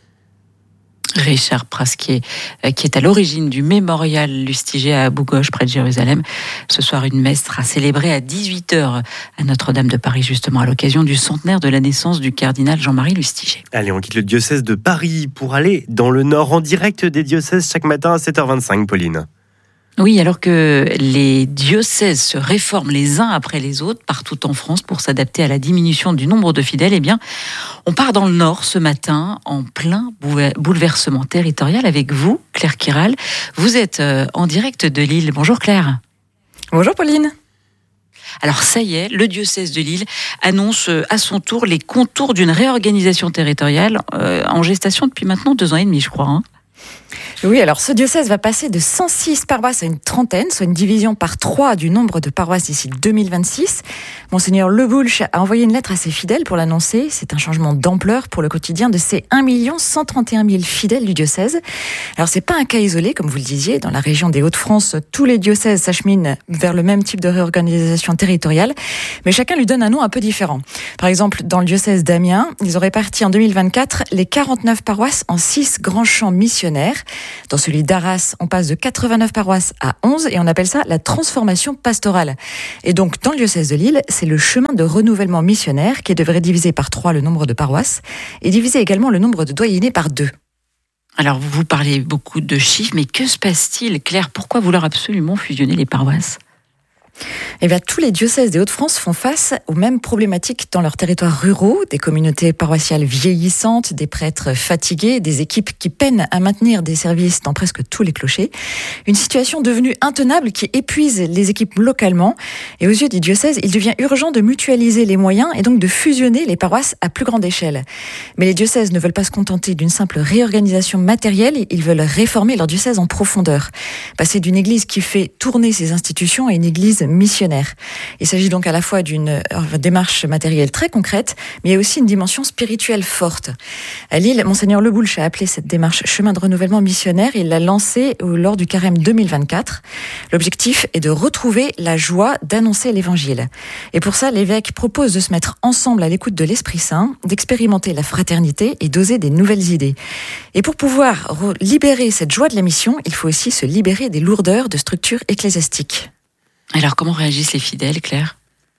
Richard Prasquier, qui est à l'origine du mémorial Lustiger à Bougoche, près de Jérusalem. Ce soir, une messe sera célébrée à dix-huit heures à Notre-Dame de Paris, justement, à l'occasion du centenaire de la naissance du cardinal Jean-Marie Lustiger. Allez, on quitte le diocèse de Paris pour aller dans le Nord, en direct des diocèses chaque matin à sept heures vingt-cinq, Pauline. Oui, alors que les diocèses se réforment les uns après les autres partout en France pour s'adapter à la diminution du nombre de fidèles, eh bien, on part dans le Nord ce matin en plein bouleversement territorial avec vous, Claire Kiral. Vous êtes en direct de Lille. Bonjour Claire. Bonjour Pauline. Alors ça y est, le diocèse de Lille annonce à son tour les contours d'une réorganisation territoriale euh, en gestation depuis maintenant deux ans et demi, je crois. Hein. Oui, alors ce diocèse va passer de cent six paroisses à une trentaine, soit une division par trois du nombre de paroisses d'ici deux mille vingt-six. Monseigneur Le Boulch a envoyé une lettre à ses fidèles pour l'annoncer. C'est un changement d'ampleur pour le quotidien de ces un million cent trente et un mille fidèles du diocèse. Alors c'est pas un cas isolé, comme vous le disiez. Dans la région des Hauts-de-France, tous les diocèses s'acheminent vers le même type de réorganisation territoriale, mais chacun lui donne un nom un peu différent. Par exemple, dans le diocèse d'Amiens, ils ont réparti en deux mille vingt-quatre les quarante-neuf paroisses en six grands champs missionnaires. Dans celui d'Arras, on passe de quatre-vingt-neuf paroisses à onze et on appelle ça la transformation pastorale. Et donc, dans le diocèse de Lille, c'est le chemin de renouvellement missionnaire qui devrait diviser par trois le nombre de paroisses et diviser également le nombre de doyennés par deux. Alors, vous parlez beaucoup de chiffres, mais que se passe-t-il, Claire ? Pourquoi vouloir absolument fusionner les paroisses ? Eh bien, tous les diocèses des Hauts-de-France font face aux mêmes problématiques dans leurs territoires ruraux, des communautés paroissiales vieillissantes, des prêtres fatigués, des équipes qui peinent à maintenir des services dans presque tous les clochers. Une situation devenue intenable qui épuise les équipes localement. Et aux yeux des diocèses, il devient urgent de mutualiser les moyens et donc de fusionner les paroisses à plus grande échelle. Mais les diocèses ne veulent pas se contenter d'une simple réorganisation matérielle, ils veulent réformer leur diocèse en profondeur. Passer d'une église qui fait tourner ses institutions à une église missionnaire. Il s'agit donc à la fois d'une démarche matérielle très concrète, mais il y a aussi une dimension spirituelle forte. À Lille, Monseigneur Le Boulch a appelé cette démarche chemin de renouvellement missionnaire. Il l'a lancée lors du carême deux mille vingt-quatre. L'objectif est de retrouver la joie d'annoncer l'évangile. Et pour ça, l'évêque propose de se mettre ensemble à l'écoute de l'Esprit Saint, d'expérimenter la fraternité et d'oser des nouvelles idées. Et pour pouvoir libérer cette joie de la mission, il faut aussi se libérer des lourdeurs de structures ecclésiastiques. Alors, comment réagissent les fidèles, Claire ?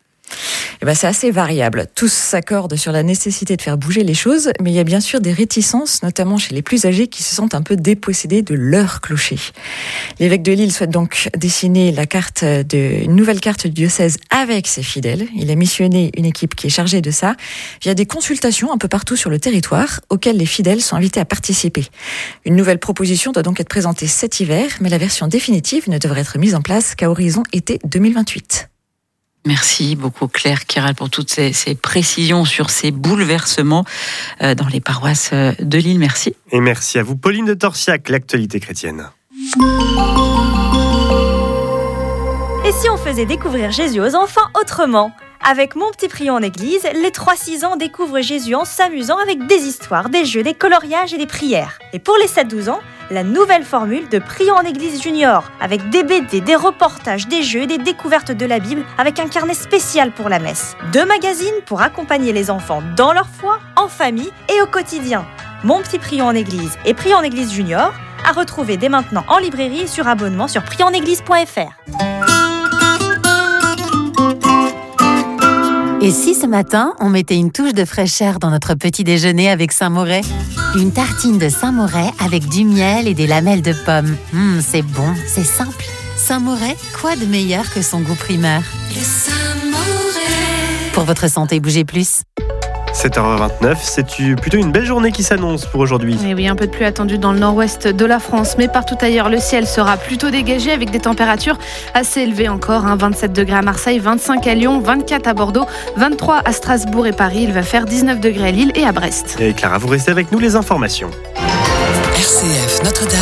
Eh ben, c'est assez variable. Tous s'accordent sur la nécessité de faire bouger les choses, mais il y a bien sûr des réticences, notamment chez les plus âgés qui se sentent un peu dépossédés de leur clocher. L'évêque de Lille souhaite donc dessiner la carte de, une nouvelle carte du diocèse avec ses fidèles. Il a missionné une équipe qui est chargée de ça via des consultations un peu partout sur le territoire auxquelles les fidèles sont invités à participer. Une nouvelle proposition doit donc être présentée cet hiver, mais la version définitive ne devrait être mise en place qu'à horizon été deux mille vingt-huit. Merci beaucoup Claire Kiral pour toutes ces, ces précisions sur ces bouleversements euh, dans les paroisses de Lille. Merci. Et merci à vous Pauline de Torsiac, l'actualité chrétienne. Et si on faisait découvrir Jésus aux enfants autrement ? Avec Mon Petit Prion en Église, les trois six ans découvrent Jésus en s'amusant avec des histoires, des jeux, des coloriages et des prières. Et pour les sept douze ans, la nouvelle formule de Prion en Église Junior, avec des B D, des reportages, des jeux, des découvertes de la Bible, avec un carnet spécial pour la messe. Deux magazines pour accompagner les enfants dans leur foi, en famille et au quotidien. Mon Petit Prion en Église et Prion en Église Junior, à retrouver dès maintenant en librairie et sur abonnement sur prion en église point f r. Et si ce matin, on mettait une touche de fraîcheur dans notre petit déjeuner avec Saint-Moret ? Une tartine de Saint-Moret avec du miel et des lamelles de pommes. Hum, c'est bon, c'est simple. Saint-Moret, quoi de meilleur que son goût primeur ? Le Saint-Moret. Pour votre santé, bougez plus. sept heures vingt-neuf, c'est plutôt une belle journée qui s'annonce pour aujourd'hui. Et oui, un peu de pluie attendue dans le nord-ouest de la France, mais partout ailleurs, le ciel sera plutôt dégagé avec des températures assez élevées encore. Hein, vingt-sept degrés à Marseille, vingt-cinq à Lyon, vingt-quatre à Bordeaux, vingt-trois à Strasbourg et Paris. Il va faire dix-neuf degrés à Lille et à Brest. Et Clara, vous restez avec nous, les informations. R C F Notre-Dame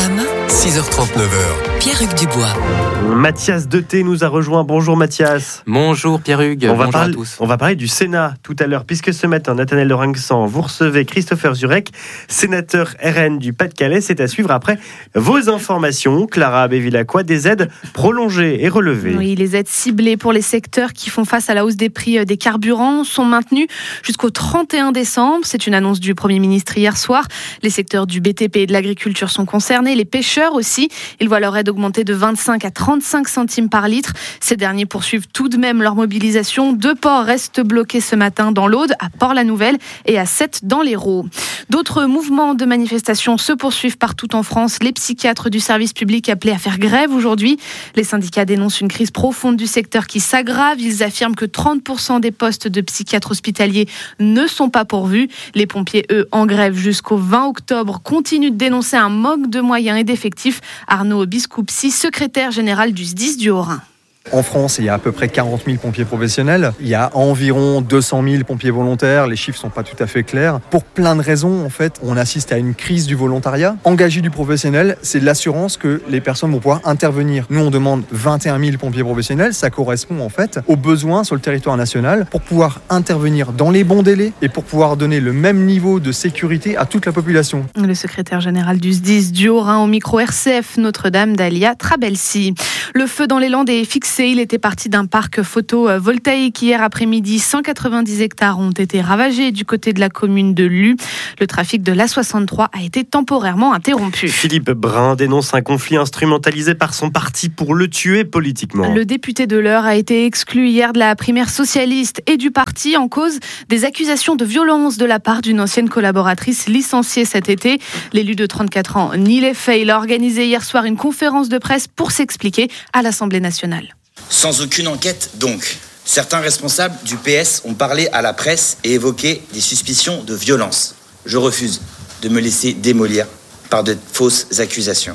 six heures trente, neuf heures. Pierre-Hugues Dubois. Mathias Deté nous a rejoint. Bonjour Mathias. Bonjour Pierre-Hugues, on va bonjour parler, à tous. On va parler du Sénat tout à l'heure, puisque ce matin, Nathanaël Lorrainsan, vous recevez Christopher Zurek, sénateur R N du Pas-de-Calais. C'est à suivre après vos informations. Clara Bévilacqua, des aides prolongées et relevées. Oui, les aides ciblées pour les secteurs qui font face à la hausse des prix des carburants sont maintenues jusqu'au trente et un décembre. C'est une annonce du Premier ministre hier soir. Les secteurs du B T P et de l'agriculture sont concernés, les pêcheurs aussi. Ils voient leur aide augmenter de vingt-cinq à trente-cinq centimes par litre. Ces derniers poursuivent tout de même leur mobilisation. Deux ports restent bloqués ce matin dans l'Aude, à Port-la-Nouvelle et à Sète dans l'Hérault. D'autres mouvements de manifestation se poursuivent partout en France. Les psychiatres du service public appelés à faire grève aujourd'hui. Les syndicats dénoncent une crise profonde du secteur qui s'aggrave. Ils affirment que trente pour cent des postes de psychiatres hospitaliers ne sont pas pourvus. Les pompiers, eux, en grève jusqu'au vingt octobre, continuent de dénoncer un manque de moyens et d'effectifs. Arnaud Biscoupsi, secrétaire général du S D I S du Haut-Rhin. En France, il y a à peu près quarante mille pompiers professionnels. Il y a environ deux cent mille pompiers volontaires. Les chiffres sont pas tout à fait clairs. Pour plein de raisons, en fait, on assiste à une crise du volontariat. Engager du professionnel, c'est l'assurance que les personnes vont pouvoir intervenir. Nous, on demande vingt et un mille pompiers professionnels. Ça correspond, en fait, aux besoins sur le territoire national pour pouvoir intervenir dans les bons délais et pour pouvoir donner le même niveau de sécurité à toute la population. Le secrétaire général du S D I S du Haut-Rhin au micro R C F Notre-Dame d'Alia Trabelsi. Le feu dans les Landes est fixé. Il était parti d'un parc photovoltaïque hier après-midi. cent quatre-vingt-dix hectares ont été ravagés du côté de la commune de Lus. Le trafic de l'A soixante-trois a été temporairement interrompu. Philippe Brun dénonce un conflit instrumentalisé par son parti pour le tuer politiquement. Le député de l'Eure a été exclu hier de la primaire socialiste et du parti en cause des accusations de violence de la part d'une ancienne collaboratrice licenciée cet été. L'élu de trente-quatre ans nie les faits. Il a organisé hier soir une conférence de presse pour s'expliquer à l'Assemblée nationale. Sans aucune enquête, donc. Certains responsables du P S ont parlé à la presse et évoqué des suspicions de violence. Je refuse de me laisser démolir par de fausses accusations.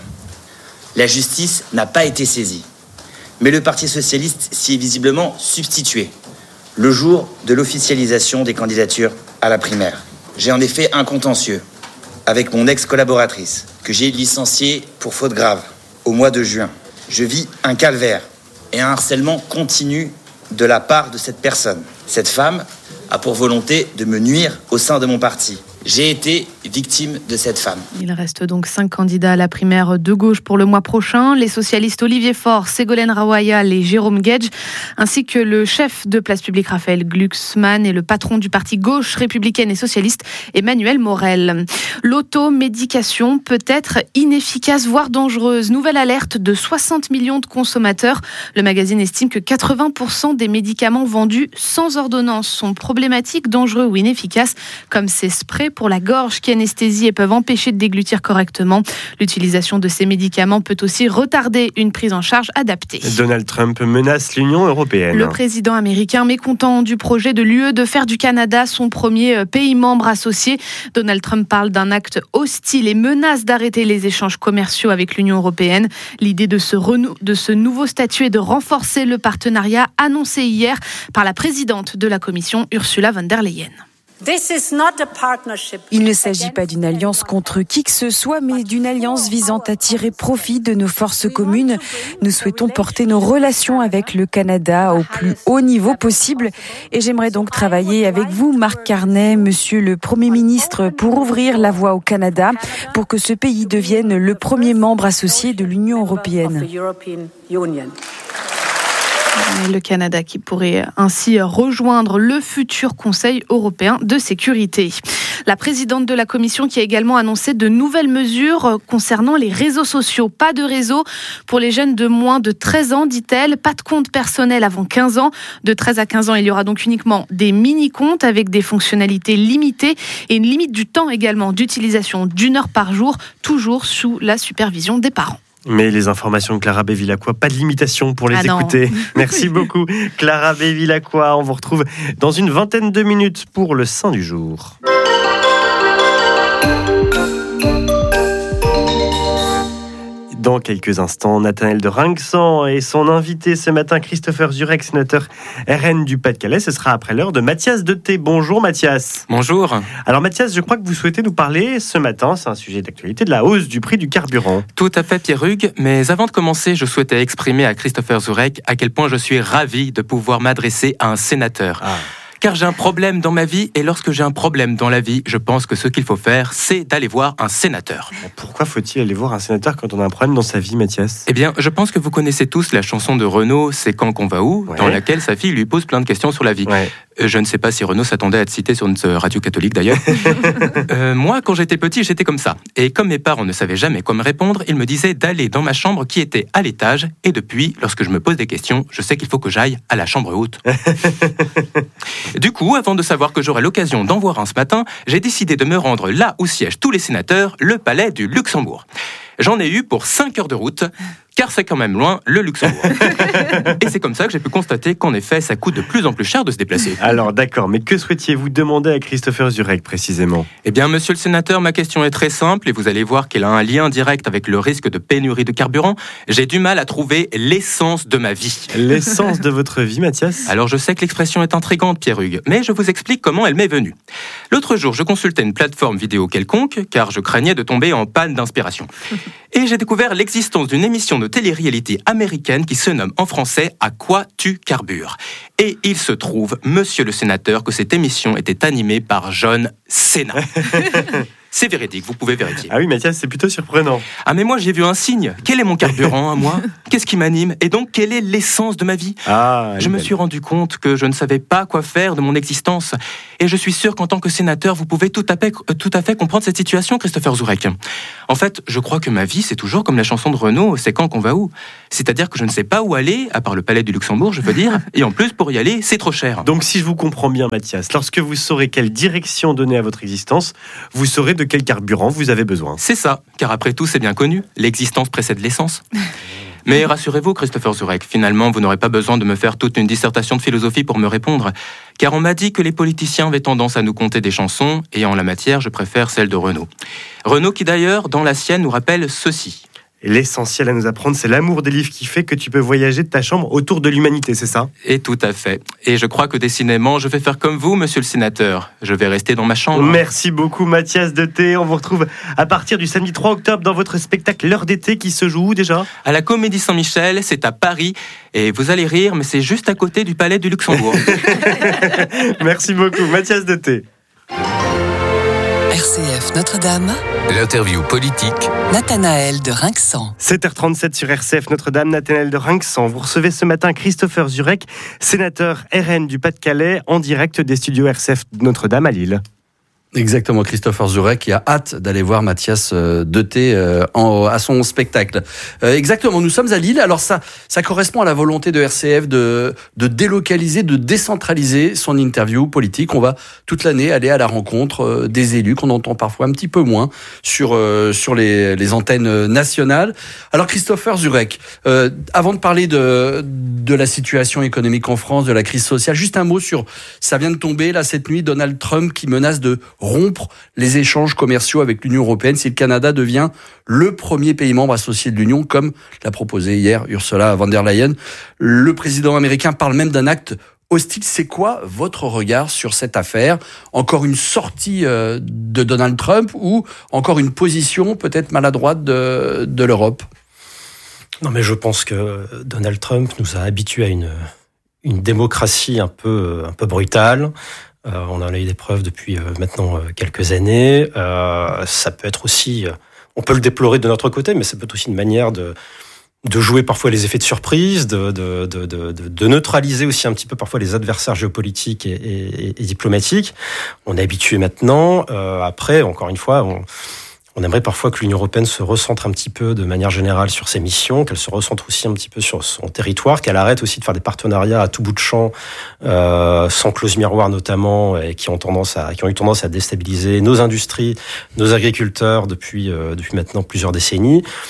La justice n'a pas été saisie, mais le Parti socialiste s'y est visiblement substitué le jour de l'officialisation des candidatures à la primaire. J'ai en effet un contentieux avec mon ex-collaboratrice que j'ai licenciée pour faute grave au mois de juin. Je vis un calvaire et un harcèlement continu de la part de cette personne. Cette femme a pour volonté de me nuire au sein de mon parti. J'ai été victime de cette femme. Il reste donc cinq candidats à la primaire de gauche pour le mois prochain. Les socialistes Olivier Faure, Ségolène Royal et Jérôme Guedj, ainsi que le chef de Place Publique Raphaël Glucksmann et le patron du parti gauche républicaine et socialiste Emmanuel Morel. L'automédication peut être inefficace, voire dangereuse. Nouvelle alerte de soixante millions de consommateurs. Le magazine estime que quatre-vingts pour cent des médicaments vendus sans ordonnance sont problématiques, dangereux ou inefficaces, comme ces sprays pour la gorge qui anesthésie et peuvent empêcher de déglutir correctement. L'utilisation de ces médicaments peut aussi retarder une prise en charge adaptée. Donald Trump menace l'Union européenne. Le président américain, mécontent du projet de l'U E de faire du Canada son premier pays membre associé. Donald Trump parle d'un acte hostile et menace d'arrêter les échanges commerciaux avec l'Union européenne. L'idée de ce, renou- de ce nouveau statut est de renforcer le partenariat annoncé hier par la présidente de la Commission, Ursula von der Leyen. Il ne s'agit pas d'une alliance contre qui que ce soit, mais d'une alliance visant à tirer profit de nos forces communes. Nous souhaitons porter nos relations avec le Canada au plus haut niveau possible. Et j'aimerais donc travailler avec vous, Mark Carney, Monsieur le Premier ministre, pour ouvrir la voie au Canada, pour que ce pays devienne le premier membre associé de l'Union européenne. Le Canada qui pourrait ainsi rejoindre le futur Conseil européen de sécurité. La présidente de la Commission qui a également annoncé de nouvelles mesures concernant les réseaux sociaux. Pas de réseau pour les jeunes de moins de treize ans, dit-elle. Pas de compte personnel avant quinze ans. De treize à quinze ans, il y aura donc uniquement des mini-comptes avec des fonctionnalités limitées et une limite du temps également d'utilisation d'une heure par jour, toujours sous la supervision des parents. Mais les informations de Clara Bévilacqua, pas de limitation pour les ah écouter. Merci beaucoup Clara Bévilacqua. On vous retrouve dans une vingtaine de minutes pour le Saint du jour. Dans quelques instants, Nathanaël de Rinxan et son invité ce matin, Christopher Zurek, sénateur R N du Pas-de-Calais. Ce sera après l'heure de Mathias Deté. Bonjour Mathias. Bonjour. Alors Mathias, je crois que vous souhaitez nous parler ce matin, c'est un sujet d'actualité, de la hausse du prix du carburant. Tout à fait Pierre Hugues, mais avant de commencer, je souhaitais exprimer à Christopher Zurek à quel point je suis ravi de pouvoir m'adresser à un sénateur. Ah. Car j'ai un problème dans ma vie, et lorsque j'ai un problème dans la vie, je pense que ce qu'il faut faire, c'est d'aller voir un sénateur. Pourquoi faut-il aller voir un sénateur quand on a un problème dans sa vie, Mathias ? Eh bien, je pense que vous connaissez tous la chanson de Renaud, C'est quand qu'on va où, ouais. dans laquelle sa fille lui pose plein de questions sur la vie. Ouais. Je ne sais pas si Renaud s'attendait à être cité sur une radio catholique d'ailleurs. euh, moi, quand j'étais petit, j'étais comme ça. Et comme mes parents ne savaient jamais quoi me répondre, ils me disaient d'aller dans ma chambre qui était à l'étage. Et depuis, lorsque je me pose des questions, je sais qu'il faut que j'aille à la chambre haute. Du coup, avant de savoir que j'aurais l'occasion d'en voir un ce matin, j'ai décidé de me rendre là où siègent tous les sénateurs, le palais du Luxembourg. J'en ai eu pour cinq heures de route, car c'est quand même loin, le Luxembourg. Et c'est comme ça que j'ai pu constater qu'en effet, ça coûte de plus en plus cher de se déplacer. Alors d'accord, mais que souhaitiez-vous demander à Christopher Zurek précisément ? Eh bien, monsieur le sénateur, ma question est très simple, et vous allez voir qu'elle a un lien direct avec le risque de pénurie de carburant. J'ai du mal à trouver l'essence de ma vie. L'essence de votre vie, Mathias ? Alors je sais que l'expression est intrigante, Pierre Hugues, mais je vous explique comment elle m'est venue. L'autre jour, je consultais une plateforme vidéo quelconque, car je craignais de tomber en panne d'inspiration. Et j'ai découvert l'existence d'une émission de télé-réalité américaine qui se nomme en français « À quoi tu carbures ?» Et il se trouve, monsieur le sénateur, que cette émission était animée par John Cena. C'est véridique, vous pouvez vérifier. Ah oui, Mathias, c'est plutôt surprenant. Ah mais moi, j'ai vu un signe. Quel est mon carburant à moi ? Qu'est-ce qui m'anime ? Et donc, quelle est l'essence de ma vie ? Ah, Je me suis rendu compte que je ne savais pas quoi faire de mon existence. Et je suis sûr qu'en tant que sénateur, vous pouvez tout à fait, tout à fait comprendre cette situation, Christopher Zurek. En fait, je crois que ma vie, c'est toujours comme la chanson de Renaud, C'est quand qu'on va où ? C'est-à-dire que je ne sais pas où aller, à part le palais du Luxembourg, je veux dire. Et en plus, pour y aller, c'est trop cher. Donc, si je vous comprends bien, Mathias, lorsque vous saurez quelle direction donner à votre existence, vous saurez de quel carburant vous avez besoin. C'est ça, car après tout, c'est bien connu. L'existence précède l'essence. Mais rassurez-vous, Christopher Zurek, finalement, vous n'aurez pas besoin de me faire toute une dissertation de philosophie pour me répondre. Car on m'a dit que les politiciens avaient tendance à nous conter des chansons, et en la matière, je préfère celle de Renaud. Renaud qui d'ailleurs, dans la sienne, nous rappelle ceci. L'essentiel à nous apprendre, c'est l'amour des livres qui fait que tu peux voyager de ta chambre autour de l'humanité, c'est ça ? Et tout à fait. Et je crois que décidément, je vais faire comme vous, monsieur le sénateur. Je vais rester dans ma chambre. Merci beaucoup, Mathias Deté. On vous retrouve à partir du samedi trois octobre dans votre spectacle L'heure d'été qui se joue où déjà ? À la Comédie Saint-Michel, c'est à Paris. Et vous allez rire, mais c'est juste à côté du palais du Luxembourg. Merci beaucoup, Mathias Deté. R C F Notre-Dame. L'interview politique. Nathanaël de Rinxan. sept heures trente-sept sur R C F Notre-Dame, Nathanaël de Rinxan. Vous recevez ce matin Christopher Zurek, sénateur R N du Pas-de-Calais, en direct des studios R C F Notre-Dame à Lille. Exactement, Christopher Zurek qui a hâte d'aller voir Mathias Deté euh, en, à son spectacle. Euh, exactement, nous sommes à Lille. Alors ça, ça correspond à la volonté de R C F de, de délocaliser, de décentraliser son interview politique. On va toute l'année aller à la rencontre euh, des élus qu'on entend parfois un petit peu moins sur euh, sur les, les antennes nationales. Alors Christopher Zurek, euh, avant de parler de de la situation économique en France, de la crise sociale, juste un mot sur, ça vient de tomber là cette nuit, Donald Trump qui menace de rompre les échanges commerciaux avec l'Union européenne si le Canada devient le premier pays membre associé de l'Union, comme l'a proposé hier Ursula von der Leyen. Le président américain parle même d'un acte hostile. C'est quoi votre regard sur cette affaire ? Encore une sortie de Donald Trump ou encore une position peut-être maladroite de, de l'Europe ? Non, mais je pense que Donald Trump nous a habitués à une, une démocratie un peu, un peu brutale. Euh, on en a eu des preuves depuis euh, maintenant euh, quelques années. Euh, ça peut être aussi, euh, on peut le déplorer de notre côté, mais ça peut être aussi une manière de, de jouer parfois les effets de surprise, de, de, de, de, de neutraliser aussi un petit peu parfois les adversaires géopolitiques et, et, et diplomatiques. On est habitué maintenant. Euh, après, encore une fois, on... On aimerait parfois que l'Union européenne se recentre un petit peu de manière générale sur ses missions, qu'elle se recentre aussi un petit peu sur son territoire, qu'elle arrête aussi de faire des partenariats à tout bout de champ, euh, sans clause miroir notamment, et qui ont tendance à, qui ont eu tendance à déstabiliser nos industries, nos agriculteurs depuis, euh, depuis maintenant plusieurs décennies.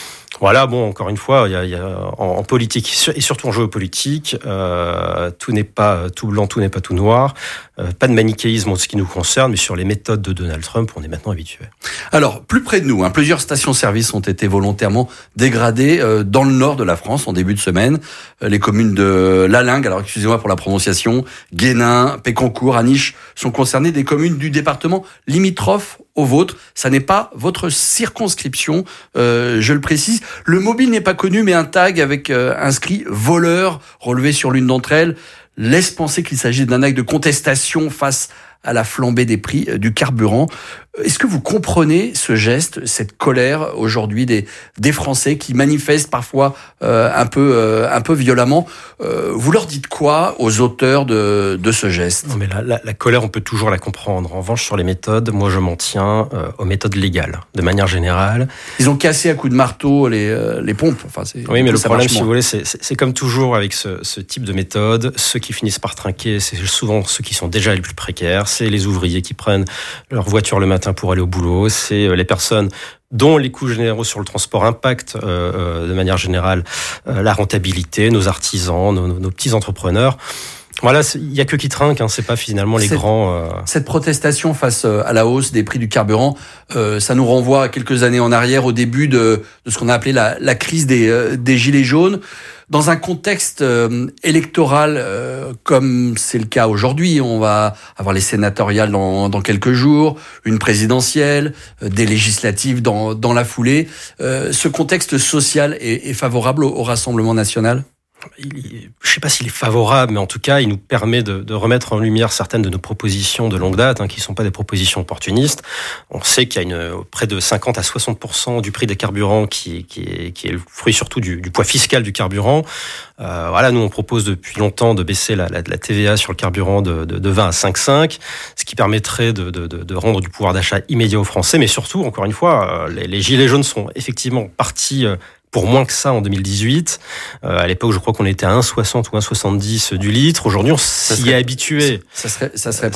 Voilà, bon, encore une fois, il y a, il y a en, en politique et surtout en géopolitique, euh, tout n'est pas tout blanc, tout n'est pas tout noir. Euh, pas de manichéisme en ce qui nous concerne, mais sur les méthodes de Donald Trump, on est maintenant habitué. Alors, plus près de nous, hein, plusieurs stations-service ont été volontairement dégradées euh, dans le nord de la France en début de semaine. Euh, les communes de Lalingue, alors excusez-moi pour la prononciation, Guénin, Pécancourt, Aniche sont concernées, des communes du département limitrophes au vôtre. Ça n'est pas votre circonscription, euh, je le précise. Le mobile n'est pas connu, mais un tag avec euh, inscrit « voleur » relevé sur l'une d'entre elles laisse penser qu'il s'agit d'un acte de contestation face à la flambée des prix du carburant. Est-ce que vous comprenez ce geste, cette colère aujourd'hui des, des Français qui manifestent parfois euh, un peu euh, un peu violemment? euh, Vous leur dites quoi aux auteurs de, de ce geste? Non mais la, la, la colère, on peut toujours la comprendre. En revanche, sur les méthodes, moi je m'en tiens euh, aux méthodes légales, de manière générale. Ils ont cassé à coups de marteau les, euh, les pompes. Enfin, c'est, oui, mais le problème, si vous voulez, c'est, c'est, c'est comme toujours avec ce, ce type de méthode. Ceux qui finissent par trinquer, c'est souvent ceux qui sont déjà les plus précaires. C'est les ouvriers qui prennent leur voiture le matin pour aller au boulot, c'est les personnes dont les coûts généraux sur le transport impactent euh, de manière générale euh, la rentabilité, nos artisans, nos, nos, nos petits entrepreneurs. Voilà, il n'y a que qui trinquent, hein, c'est pas finalement les cette, grands... Euh... Cette protestation face à la hausse des prix du carburant, euh, ça nous renvoie à quelques années en arrière, au début de, de ce qu'on a appelé la, la crise des, euh, des Gilets jaunes. Dans un contexte euh, électoral euh, comme c'est le cas aujourd'hui, on va avoir les sénatoriales dans, dans quelques jours, une présidentielle, euh, des législatives dans, dans la foulée. Euh, ce contexte social est, est favorable au, au Rassemblement national ? Il, je ne sais pas s'il est favorable, mais en tout cas, il nous permet de, de remettre en lumière certaines de nos propositions de longue date, hein, qui ne sont pas des propositions opportunistes. On sait qu'il y a une, près de cinquante à soixante pour cent du prix des carburants qui, qui, est, qui est le fruit surtout du, du poids fiscal du carburant. Euh, voilà, nous, on propose depuis longtemps de baisser la, la, la T V A sur le carburant de, de, de vingt à cinq virgule cinq, ce qui permettrait de, de, de rendre du pouvoir d'achat immédiat aux Français. Mais surtout, encore une fois, les, les gilets jaunes sont effectivement partis pour moins que ça en deux mille dix-huit. Euh, à l'époque, je crois qu'on était à un virgule soixante ou un virgule soixante-dix du litre. Aujourd'hui, on s'y est habitué. Ça serait, ça serait